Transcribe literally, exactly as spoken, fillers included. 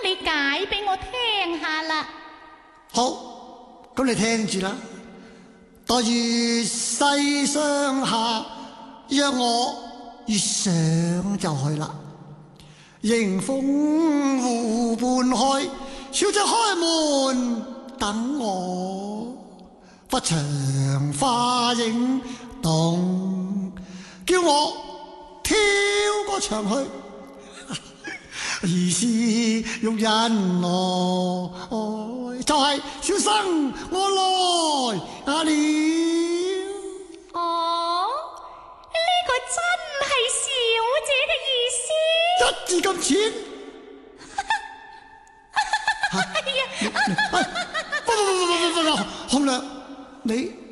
你解俾我聽下啦。 好，咁你聽住啦。待月西霜下，約我月上就去啦。迎風湖畔開，小姐開門等我。忽長花影動，叫我跳過牆去。疑是玉人來，就係、是、小生我來啊了。 哦，呢、這個真係小姐嘅意思。 一字咁淺。 哎呀！ 不不不不不不，紅娘，你